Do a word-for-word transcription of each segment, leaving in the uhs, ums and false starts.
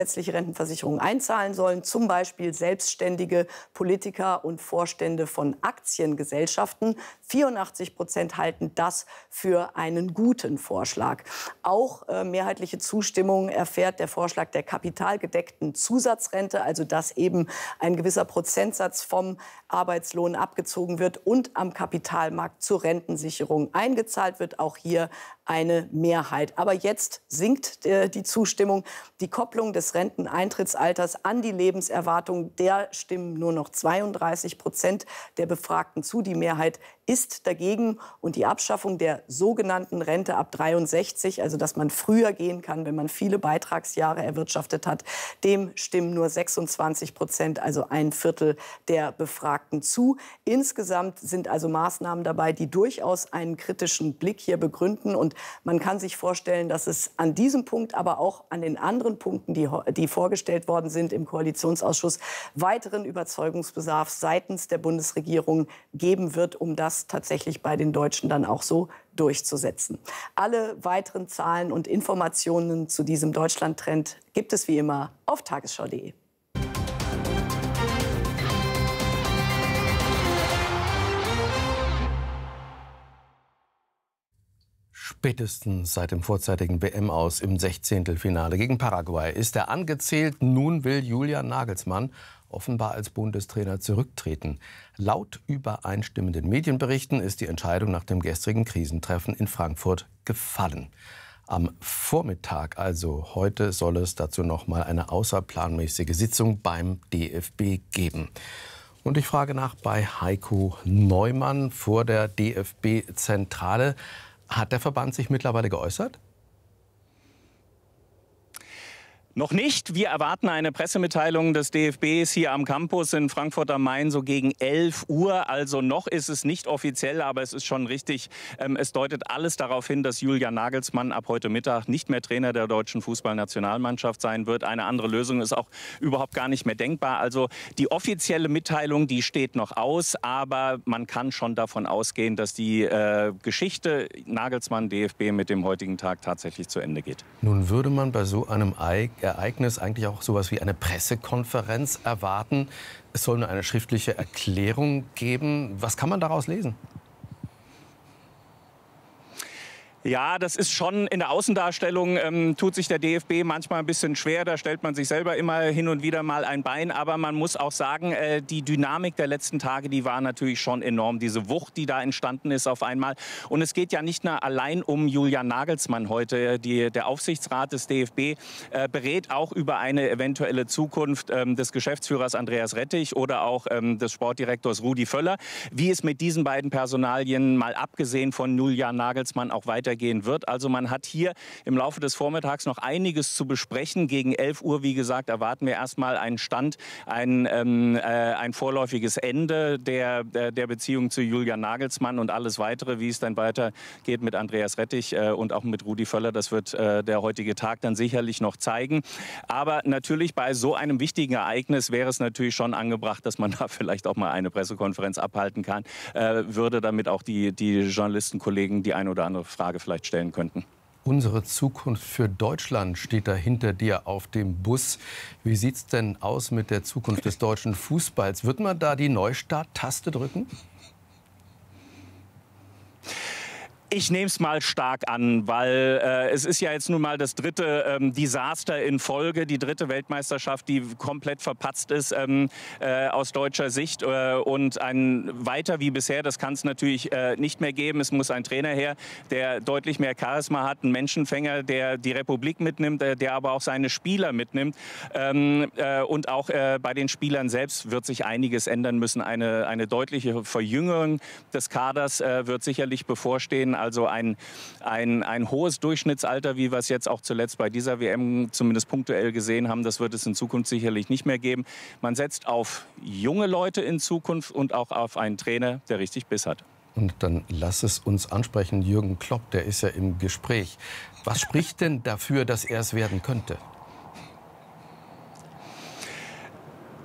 zusätzliche Rentenversicherungen einzahlen sollen, zum Beispiel selbstständige Politiker und Vorstände von Aktiengesellschaften. vierundachtzig Prozent halten das für einen guten Vorschlag. Auch äh, mehrheitliche Zustimmung erfährt der Vorschlag der kapitalgedeckten Zusatzrente, also dass eben ein gewisser Prozentsatz vom Arbeitslohn abgezogen wird und am Kapitalmarkt zur Rentensicherung eingezahlt wird. Auch hier eine Mehrheit. Aber jetzt sinkt äh, die Zustimmung. Die Kopplung des Renteneintrittsalters an die Lebenserwartung, der stimmen nur noch zweiunddreißig Prozent der Befragten zu. Die Mehrheit ist dagegen. Und die Abschaffung der sogenannten Rente ab dreiundsechzig, also dass man früher gehen kann, wenn man viele Beitragsjahre erwirtschaftet hat, dem stimmen nur sechsundzwanzig Prozent, also ein Viertel der Befragten zu. Insgesamt sind also Maßnahmen dabei, die durchaus einen kritischen Blick hier begründen. Und man kann sich vorstellen, dass es an diesem Punkt, aber auch an den anderen Punkten, die, die vorgestellt worden sind im Koalitionsausschuss, weiteren Überzeugungsbedarf seitens der Bundesregierung geben wird, um das tatsächlich bei den Deutschen dann auch so durchzusetzen. Alle weiteren Zahlen und Informationen zu diesem Deutschland-Trend gibt es wie immer auf tagesschau punkt de. Spätestens seit dem vorzeitigen W M-Aus im Sechzehntelfinale gegen Paraguay ist er angezählt. Nun will Julian Nagelsmann offenbar als Bundestrainer zurücktreten. Laut übereinstimmenden Medienberichten ist die Entscheidung nach dem gestrigen Krisentreffen in Frankfurt gefallen. Am Vormittag, also heute, soll es dazu noch mal eine außerplanmäßige Sitzung beim D F B geben. Und ich frage nach bei Heiko Neumann vor der D F B-Zentrale. Hat der Verband sich mittlerweile geäußert? Noch nicht. Wir erwarten eine Pressemitteilung des D F Bs hier am Campus in Frankfurt am Main so gegen elf Uhr. Also noch ist es nicht offiziell, aber es ist schon richtig. Ähm, es deutet alles darauf hin, dass Julian Nagelsmann ab heute Mittag nicht mehr Trainer der deutschen Fußballnationalmannschaft sein wird. Eine andere Lösung ist auch überhaupt gar nicht mehr denkbar. Also die offizielle Mitteilung, die steht noch aus, aber man kann schon davon ausgehen, dass die äh, Geschichte Nagelsmann-D F B mit dem heutigen Tag tatsächlich zu Ende geht. Nun würde man bei so einem Ereignis eigentlich auch sowas wie eine Pressekonferenz erwarten. Es soll nur eine schriftliche Erklärung geben. Was kann man daraus lesen? Ja, das ist schon in der Außendarstellung, ähm, tut sich der D F B manchmal ein bisschen schwer. Da stellt man sich selber immer hin und wieder mal ein Bein. Aber man muss auch sagen, äh, die Dynamik der letzten Tage, die war natürlich schon enorm. Diese Wucht, die da entstanden ist auf einmal. Und es geht ja nicht nur allein um Julian Nagelsmann heute. Die, der Aufsichtsrat des D F B äh, berät auch über eine eventuelle Zukunft ähm, des Geschäftsführers Andreas Rettich oder auch ähm, des Sportdirektors Rudi Völler. Wie es mit diesen beiden Personalien, mal abgesehen von Julian Nagelsmann, auch weiter gehen wird. Also man hat hier im Laufe des Vormittags noch einiges zu besprechen. Gegen elf Uhr, wie gesagt, erwarten wir erstmal einen Stand, ein, ähm, äh, ein vorläufiges Ende der, der, der Beziehung zu Julian Nagelsmann und alles Weitere, wie es dann weitergeht mit Andreas Rettich äh, und auch mit Rudi Völler. Das wird äh, der heutige Tag dann sicherlich noch zeigen. Aber natürlich bei so einem wichtigen Ereignis wäre es natürlich schon angebracht, dass man da vielleicht auch mal eine Pressekonferenz abhalten kann, äh, würde, damit auch die, die Journalistenkollegen die eine oder andere Frage vielleicht stellen könnten. Unsere Zukunft für Deutschland steht da hinter dir auf dem Bus. Wie sieht es denn aus mit der Zukunft des deutschen Fußballs? Wird man da die Neustart-Taste drücken? Ich nehme es mal stark an, weil äh, es ist ja jetzt nun mal das dritte ähm, Desaster in Folge, die dritte Weltmeisterschaft, die komplett verpatzt ist ähm, äh, aus deutscher Sicht. Äh, und ein weiter wie bisher, das kann es natürlich äh, nicht mehr geben. Es muss ein Trainer her, der deutlich mehr Charisma hat, ein Menschenfänger, der die Republik mitnimmt, äh, der aber auch seine Spieler mitnimmt. Ähm, äh, und auch äh, bei den Spielern selbst wird sich einiges ändern müssen. Eine, eine deutliche Verjüngung des Kaders äh, wird sicherlich bevorstehen. Also ein, ein, ein hohes Durchschnittsalter, wie wir es jetzt auch zuletzt bei dieser W M zumindest punktuell gesehen haben, das wird es in Zukunft sicherlich nicht mehr geben. Man setzt auf junge Leute in Zukunft und auch auf einen Trainer, der richtig Biss hat. Und dann lass es uns ansprechen, Jürgen Klopp, der ist ja im Gespräch. Was spricht denn dafür, dass er es werden könnte?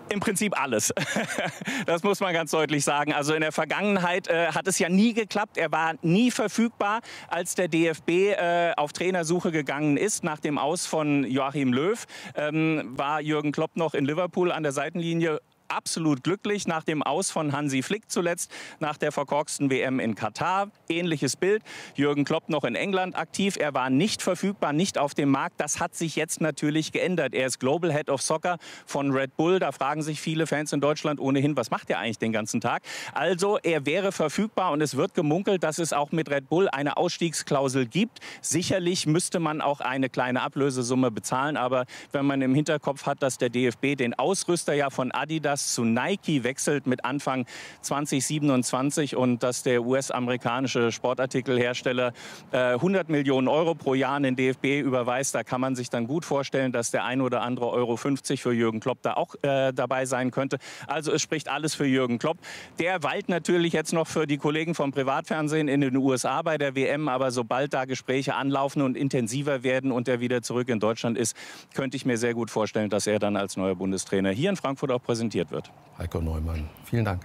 Im Prinzip alles. Das muss man ganz deutlich sagen. Also in der Vergangenheit äh, hat es ja nie geklappt. Er war nie verfügbar, als der D F B äh, auf Trainersuche gegangen ist. Nach dem Aus von Joachim Löw ähm, war Jürgen Klopp noch in Liverpool an der Seitenlinie. Absolut glücklich nach dem Aus von Hansi Flick zuletzt, nach der verkorksten W M in Katar. Ähnliches Bild. Jürgen Klopp noch in England aktiv. Er war nicht verfügbar, nicht auf dem Markt. Das hat sich jetzt natürlich geändert. Er ist Global Head of Soccer von Red Bull. Da fragen sich viele Fans in Deutschland ohnehin, was macht er eigentlich den ganzen Tag? Also er wäre verfügbar und es wird gemunkelt, dass es auch mit Red Bull eine Ausstiegsklausel gibt. Sicherlich müsste man auch eine kleine Ablösesumme bezahlen. Aber wenn man im Hinterkopf hat, dass der D F B den Ausrüster ja von Adidas zu Nike wechselt mit Anfang zwanzig siebenundzwanzig und dass der U S-amerikanische Sportartikelhersteller äh, hundert Millionen Euro pro Jahr an den D F B überweist, da kann man sich dann gut vorstellen, dass der ein oder andere Euro fünfzig für Jürgen Klopp da auch äh, dabei sein könnte. Also es spricht alles für Jürgen Klopp. Der weilt natürlich jetzt noch für die Kollegen vom Privatfernsehen in den U S A bei der W M, aber sobald da Gespräche anlaufen und intensiver werden und er wieder zurück in Deutschland ist, könnte ich mir sehr gut vorstellen, dass er dann als neuer Bundestrainer hier in Frankfurt auch präsentiert wird. Heiko Neumann, vielen Dank.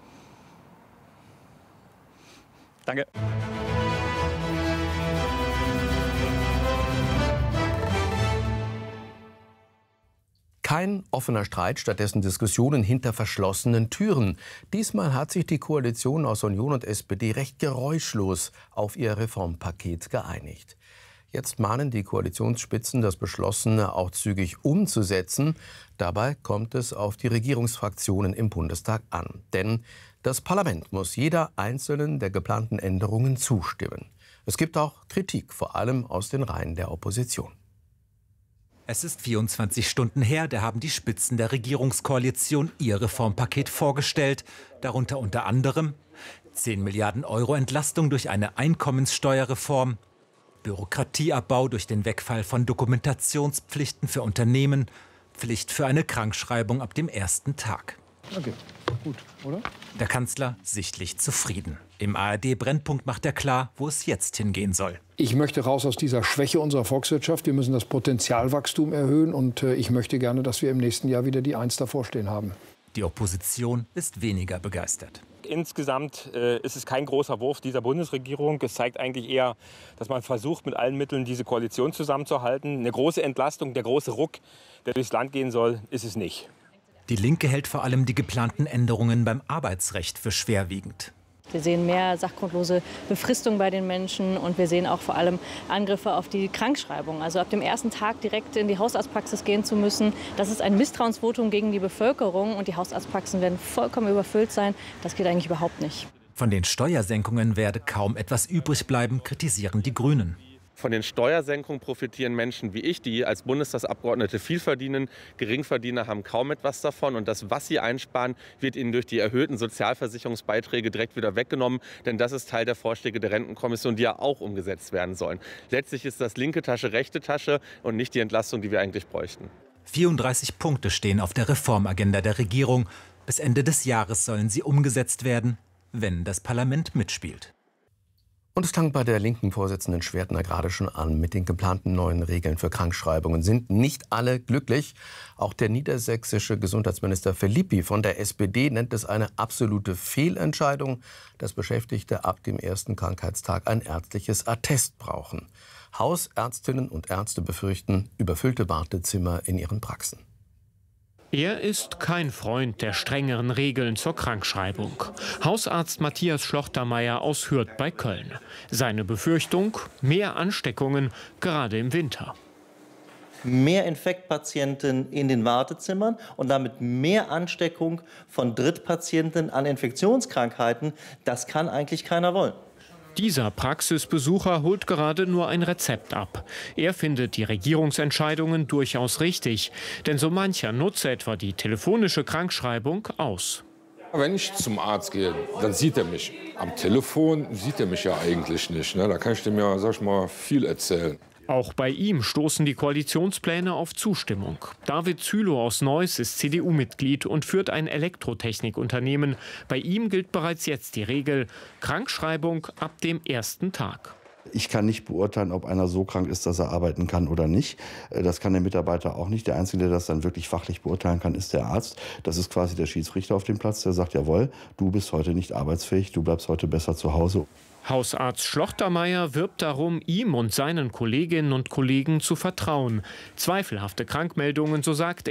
Danke. Kein offener Streit, stattdessen Diskussionen hinter verschlossenen Türen. Diesmal hat sich die Koalition aus Union und S P D recht geräuschlos auf ihr Reformpaket geeinigt. Jetzt mahnen die Koalitionsspitzen, das Beschlossene auch zügig umzusetzen. Dabei kommt es auf die Regierungsfraktionen im Bundestag an. Denn das Parlament muss jeder einzelnen der geplanten Änderungen zustimmen. Es gibt auch Kritik, vor allem aus den Reihen der Opposition. Es ist vierundzwanzig Stunden her, da haben die Spitzen der Regierungskoalition ihr Reformpaket vorgestellt. Darunter unter anderem zehn Milliarden Euro Entlastung durch eine Einkommenssteuerreform, Bürokratieabbau durch den Wegfall von Dokumentationspflichten für Unternehmen, Pflicht für eine Krankschreibung ab dem ersten Tag. Okay, gut, oder? Der Kanzler sichtlich zufrieden. Im A R D-Brennpunkt macht er klar, wo es jetzt hingehen soll. Ich möchte raus aus dieser Schwäche unserer Volkswirtschaft. Wir müssen das Potenzialwachstum erhöhen. Und äh, ich möchte gerne, dass wir im nächsten Jahr wieder die Eins davor stehen haben. Die Opposition ist weniger begeistert. Insgesamt äh, ist es kein großer Wurf dieser Bundesregierung. Es zeigt eigentlich eher, dass man versucht, mit allen Mitteln diese Koalition zusammenzuhalten. Eine große Entlastung, der große Ruck, der durchs Land gehen soll, ist es nicht. Die Linke hält vor allem die geplanten Änderungen beim Arbeitsrecht für schwerwiegend. Wir sehen mehr sachgrundlose Befristung bei den Menschen und wir sehen auch vor allem Angriffe auf die Krankschreibung. Also ab dem ersten Tag direkt in die Hausarztpraxis gehen zu müssen, das ist ein Misstrauensvotum gegen die Bevölkerung und die Hausarztpraxen werden vollkommen überfüllt sein. Das geht eigentlich überhaupt nicht. Von den Steuersenkungen werde kaum etwas übrig bleiben, kritisieren die Grünen. Von den Steuersenkungen profitieren Menschen wie ich, die als Bundestagsabgeordnete viel verdienen. Geringverdiener haben kaum etwas davon. Und das, was sie einsparen, wird ihnen durch die erhöhten Sozialversicherungsbeiträge direkt wieder weggenommen. Denn das ist Teil der Vorschläge der Rentenkommission, die ja auch umgesetzt werden sollen. Letztlich ist das linke Tasche, rechte Tasche und nicht die Entlastung, die wir eigentlich bräuchten. vierunddreißig Punkte stehen auf der Reformagenda der Regierung. Bis Ende des Jahres sollen sie umgesetzt werden, wenn das Parlament mitspielt. Und es klang bei der linken Vorsitzenden Schwertner gerade schon an. Mit den geplanten neuen Regeln für Krankschreibungen sind nicht alle glücklich. Auch der niedersächsische Gesundheitsminister Philippi von der S P D nennt es eine absolute Fehlentscheidung, dass Beschäftigte ab dem ersten Krankheitstag ein ärztliches Attest brauchen. Hausärztinnen und Ärzte befürchten überfüllte Wartezimmer in ihren Praxen. Er ist kein Freund der strengeren Regeln zur Krankschreibung. Hausarzt Matthias Schlochtermeier aus Hürth bei Köln. Seine Befürchtung: mehr Ansteckungen, gerade im Winter. Mehr Infektpatienten in den Wartezimmern und damit mehr Ansteckung von Drittpatienten an Infektionskrankheiten, das kann eigentlich keiner wollen. Dieser Praxisbesucher holt gerade nur ein Rezept ab. Er findet die Regierungsentscheidungen durchaus richtig. Denn so mancher nutze etwa die telefonische Krankschreibung aus. Wenn ich zum Arzt gehe, dann sieht er mich. Am Telefon sieht er mich ja eigentlich nicht. Ne? Da kann ich dem ja, sag ich mal, viel erzählen. Auch bei ihm stoßen die Koalitionspläne auf Zustimmung. David Zülow aus Neuss ist C D U-Mitglied und führt ein Elektrotechnikunternehmen. Bei ihm gilt bereits jetzt die Regel: Krankschreibung ab dem ersten Tag. Ich kann nicht beurteilen, ob einer so krank ist, dass er arbeiten kann oder nicht. Das kann der Mitarbeiter auch nicht. Der Einzige, der das dann wirklich fachlich beurteilen kann, ist der Arzt. Das ist quasi der Schiedsrichter auf dem Platz, der sagt, jawohl, du bist heute nicht arbeitsfähig, du bleibst heute besser zu Hause. Hausarzt Schlochtermeier wirbt darum, ihm und seinen Kolleginnen und Kollegen zu vertrauen. Zweifelhafte Krankmeldungen, so sagt